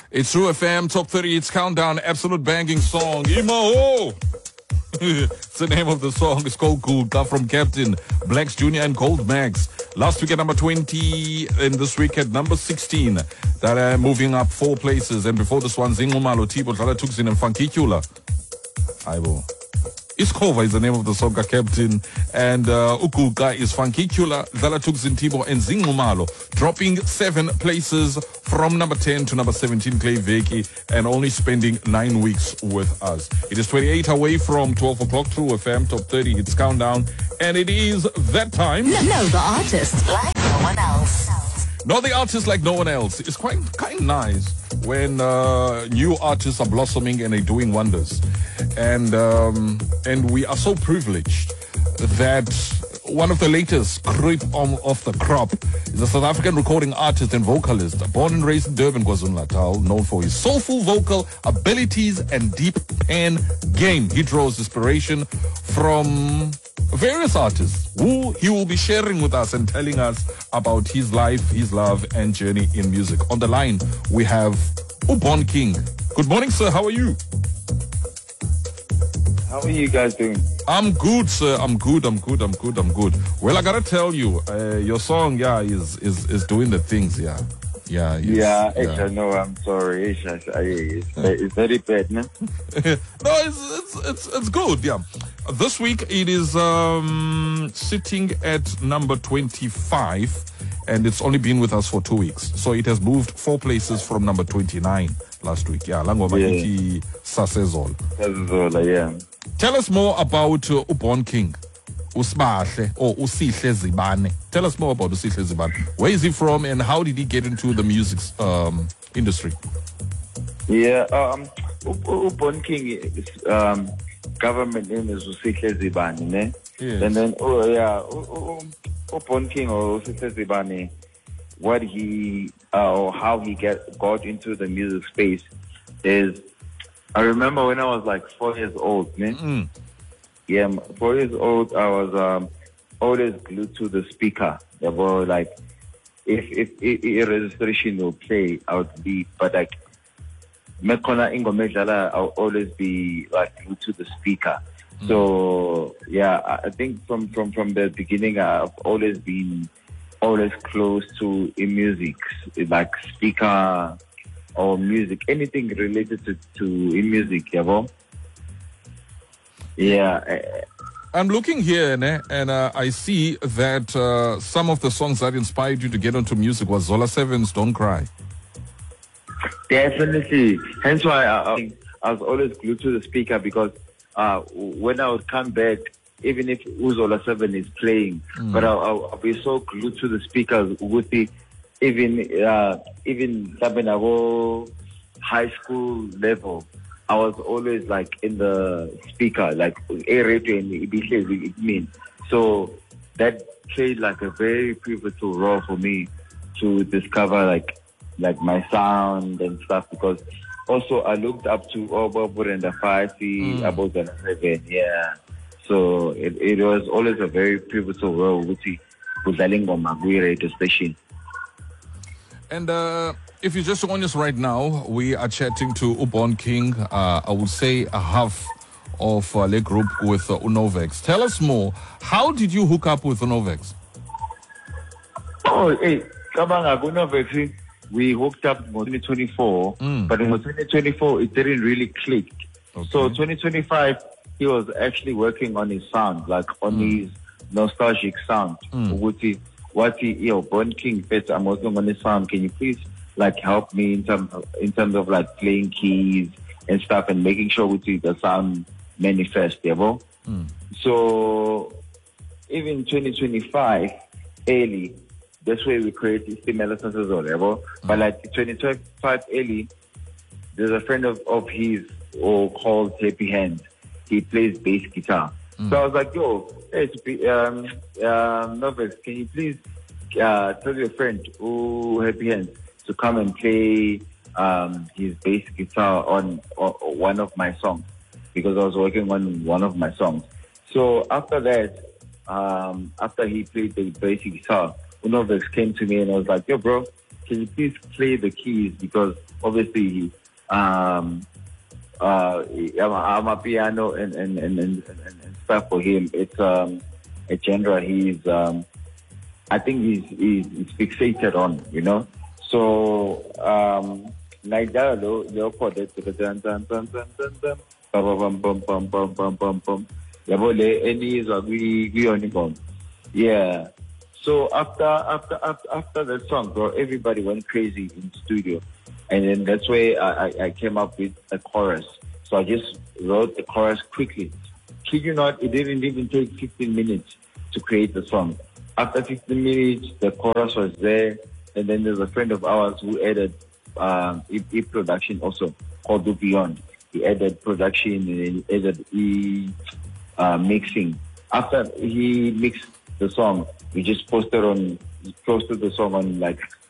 It's True FM Top 30. It's Countdown. Absolute banging song. Imaho! It's the name of the song. It's called Gulka from Captain, Blacks Jr. and Gold Max. Last week at number 20 and this week at number 16. That are moving up 4 places. And before this one, Zingumalo, Tibo, Dlala Tuksin and Funky Kula. Aibo. Iskova is the name of the song, Captain, and Ukuka is Funky Kula, Dlala Tuksin, Tibo, and Zingumalo, dropping 7 places from number 10 to number 17, Clay Veki, and only spending 9 weeks with us. It is 28 away from 12 o'clock. True FM Top 30. It's Countdown, and it is that time. Know the artist like no one else. Know the artist like no one else. It's quite nice when new artists are blossoming and they're doing wonders. And we are so privileged that one of the latest creep off the crop is a South African recording artist and vocalist, born and raised in Durban, KwaZulu-Natal, known for his soulful vocal abilities and deep pen game. He draws inspiration from various artists who he will be sharing with us and telling us about his life, his love, and journey in music. On the line, we have Ubon King. Good morning, sir. How are you? How are you guys doing? I'm good, sir. I'm good. Well, I gotta tell you, your song, is doing the things, yeah. I know. I'm sorry. It's very bad, man. No, it's good, yeah. This week it is sitting at number 25, and it's only been with us for 2 weeks. So it has moved 4 places from number 29 last week. Yeah, Sasezol. Sasezol, yeah. Tell us more about Ubon King. Usbahle or Usihle Zibane. Tell us more about Usihle Zibane. Where is he from and how did he get into the music industry? Yeah, Ubon King is, government name is Usihle Zibane, ne? Yes. And then Ubon King or Usihle Zibane, what he or how he got into the music space is, I remember when I was like 4 years old, man. Mm-hmm. Yeah, 4 years old, I was always glued to the speaker. There were like, if a registration will play, I would be, but like, I'll always be like glued to the speaker. Mm. So yeah, I think from the beginning, I've always been close to music, like speaker or music, anything related to music, yeah. I'm looking here, and I see that some of the songs that inspired you to get into music was Zola 7's Don't Cry. Definitely. Hence why I was always glued to the speaker, because when I would come back, even if Zola 7 is playing, but I'll be so glued to the speakers with the even high school level, I was always like in the speaker, like a radio and it means. So that played like a very pivotal role for me to discover like my sound and stuff, because also I looked up to Obabur and the Fasi, about the 7, yeah. So it was always a very pivotal role with the Magui radio station. And if you just join us right now, we are chatting to Ubon King. I would say a half of the group with Unovex. Tell us more. How did you hook up with Unovex? Oh, hey, Kabanga Unovex. We hooked up in 2024, but in 2024 it didn't really click. Okay. So 2025, he was actually working on his sound, like on his nostalgic sound. Ubon King, I'm working on his sound. Can you please like help me in terms of like playing keys and stuff and making sure the sound manifest, So even 2025 early, that's where we created Female Sensors, but like 2025 early, there's a friend of his called Happy Hand. He plays bass guitar. So I was like, yo, hey, Novex, can you please tell your friend Happy Hand to come and play his bass guitar on one of my songs, because I was working on one of my songs. So after that, after he played the bass guitar, Unovex came to me and I was like, yo, bro, can you please play the keys? Because obviously, I'm a piano and stuff for him. It's a genre he's I think he's fixated on, you know. So like that, they'll call it dun dun dun dun dun dun bum bum bum bum bum bum bum. Any is we on the bomb. Yeah. So after that song, bro, everybody went crazy in the studio, and then that's where I came up with a chorus. So I just wrote the chorus quickly. Kid you not, it didn't even take 15 minutes to create the song. After 15 minutes, the chorus was there, and then there's a friend of ours who added production also called Do Beyond. He added production and he added mixing. After he mixed the song, we just posted the song on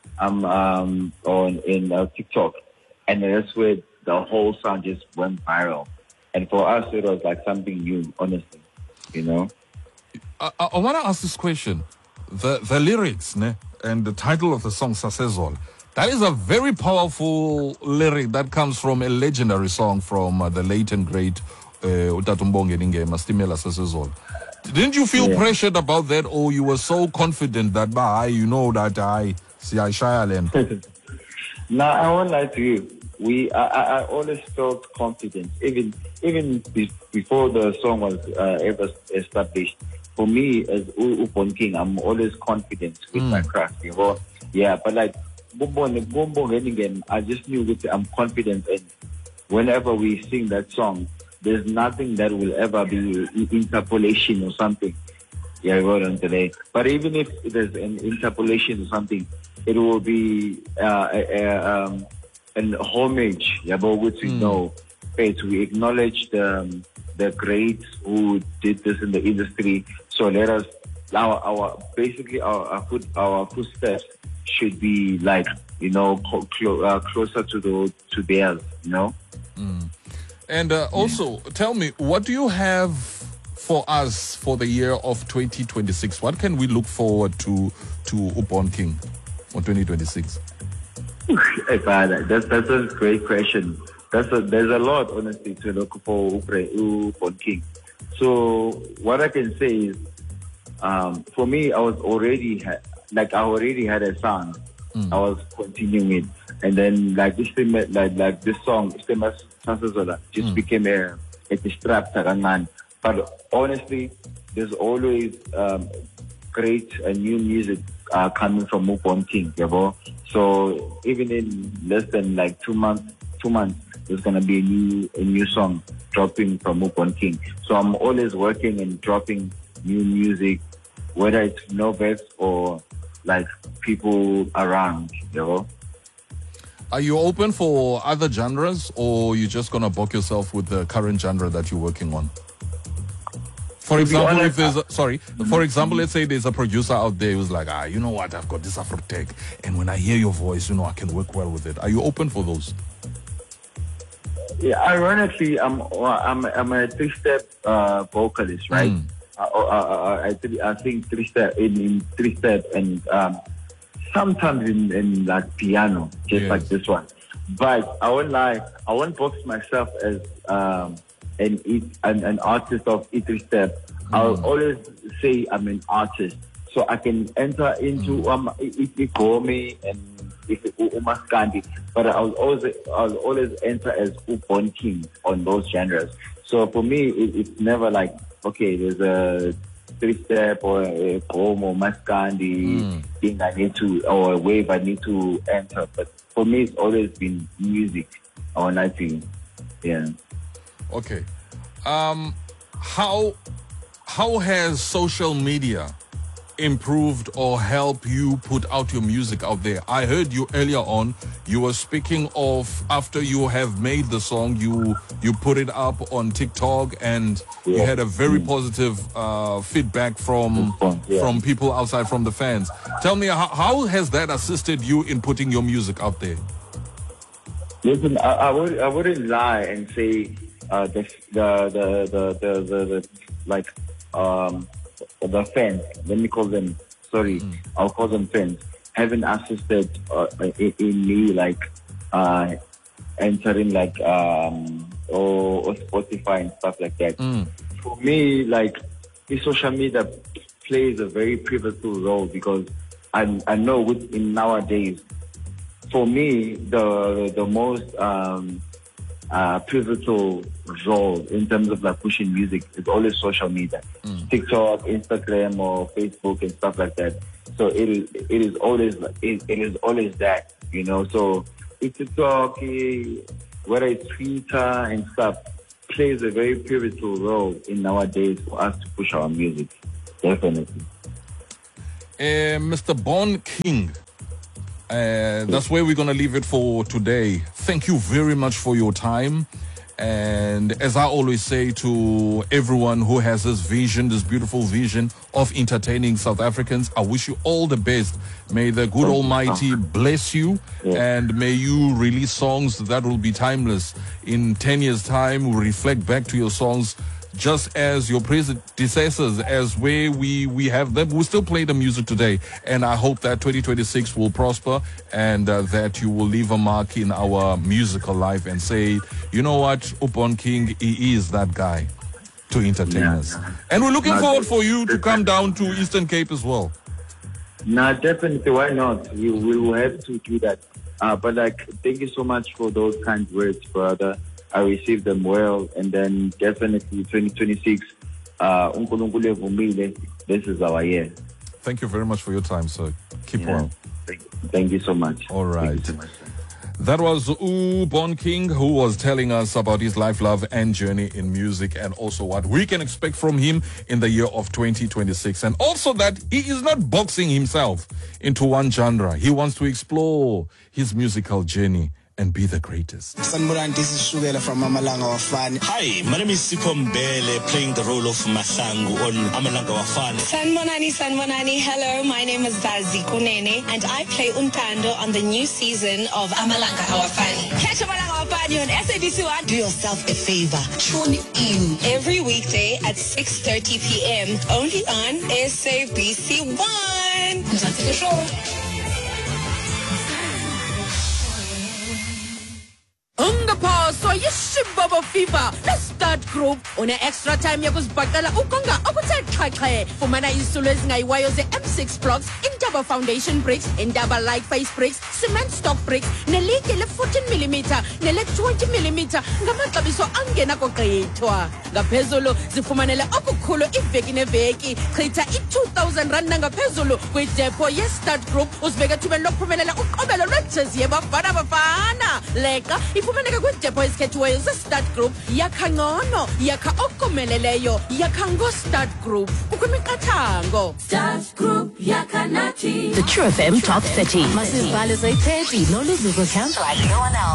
TikTok, and that's where the whole song just went viral. And for us, it was like something new, honestly, you know. I want to ask this question: the lyrics, ne, and the title of the song "Sasezol." That is a very powerful lyric that comes from a legendary song from the late and great Utatumbonge Ningema, Mastimela Sasezol. Didn't you feel pressured about that, or you were so confident that, you know that I shy land? No, I won't lie to you. I always felt confident, even before the song was ever established. For me, as Upon King, I'm always confident with my craft. You know? Yeah, but like again, I just knew that I'm confident, and whenever we sing that song, there's nothing that will ever be interpolation or something. Yeah, well done today. But even if there's an interpolation or something, it will be an homage, about which we know. We acknowledge the greats who did this in the industry. So let us our footsteps should be like, you know, closer to theirs, you know. And also, tell me, what do you have for us for the year of 2026? What can we look forward to Upon King for 2026? That's a great question. There's a lot, honestly, to look for Upon King. So what I can say is, for me, I already had a song. I was continuing it, and then like this song, just became a distractor. But honestly, there's always great new music coming from Upon King, you know? So even in less than like 2 months, there's gonna be a new song dropping from Upon King. So I'm always working and dropping new music, whether it's novex or like people around, you know. Are you open for other genres, or you just gonna book yourself with the current genre that you're working on? For example, let's say there's a producer out there who's like, you know what, I've got this Afro tech, and when I hear your voice, you know, I can work well with it. Are you open for those? Yeah, ironically, I'm a three-step vocalist, right? I think three-step in three-step, and sometimes in like piano, just like this one. But I won't lie, I won't box myself as an artist of three-step. I'll always say I'm an artist, so I can enter into Igome and Umaskandi, but I'll always enter as Upon King on those genres. So for me, it's never like, okay, there's a three-step or a Igome or Maskandi thing I need to, or a wave I need to enter. But for me, it's always been music or nothing. Yeah. Okay. How has social media improved or helped you put out your music out there? I heard you earlier on, you were speaking of after you have made the song, you put it up on TikTok, and you had a very positive feedback from people outside, from the fans. Tell me, how has that assisted you in putting your music out there? Listen, I wouldn't lie and say the fans, let me call them, I'll call them fans, haven't assisted in me like entering like or Spotify and stuff like that. For me, like the social media plays a very pivotal role because I know in nowadays, for me, the most pivotal role in terms of like pushing music is always social media, TikTok, Instagram, or Facebook and stuff like that. So it is always that, you know. So TikTok, whether it's Twitter and stuff, plays a very pivotal role in nowadays for us to push our music. Definitely. Mr. Bon King, that's where we're going to leave it for today. Thank you very much for your time. And as I always say to everyone who has this vision, this beautiful vision of entertaining South Africans, I wish you all the best. May the good Almighty bless you, and may you release songs that will be timeless. In 10 years' time, we'll reflect back to your songs just as your predecessors, as where we have them. We still play the music today, and I hope that 2026 will prosper, and that you will leave a mark in our musical life and say, you know what, Bon King, he is that guy to entertain us. And we're looking forward for you to come down to Eastern Cape as well. No, definitely. Why not? We will have to do that. But like, thank you so much for those kind words, brother. I received them well, and then definitely 2026, this is our year. Thank you very much for your time, sir. Keep well. Thank you so much. All right. Thank you so much, sir. That was Bon King, who was telling us about his life, love, and journey in music, and also what we can expect from him in the year of 2026. And also that he is not boxing himself into one genre. He wants to explore his musical journey and be the greatest. Sanibonani, this is Shugela from Amalanga Wafani. Hi, my name is Sipho Mbele, playing the role of Mahlangu on Amalanga Wafani. Sanibonani, hello, my name is Zazi Kunene, and I play Untando on the new season of Amalanga Wafani. Catch Amalanga Wafani on SABC1. Do yourself a favor, tune in every weekday at 6:30 p.m. only on SABC1. That's the show. Ungaphoso yishibaba fever le-Start Group une extra time yokuzibhaqela ukonga okuthe xhaxhe. Fumana izitulo ezingayiwayo ze-M6 blocks, Indaba foundation bricks, Indaba light face bricks, cement stock bricks, nelitye le-14mm nele-20mm ngamaxabiso angena kogqithwa. Ngaphezulu zifumanele okukhulu iveki neveki. Chitha i-2,000 rand nangaphezulu kwidepo ye-Start Group uzibeke ethubeni lokuphumelela uqobelo lwejezi yeBafana Bafana. Leqa ifumaneka kwidepo ezikhethiweyo ze-Start Group. Yakha ngcono, yakha okomeleleyo, yakha ngo-Start Group. Ukwimiqathango. Start Group, yakha nathi. The True FM Top 30. Masivale Zayipeti, Noluzuko Camp like no one else.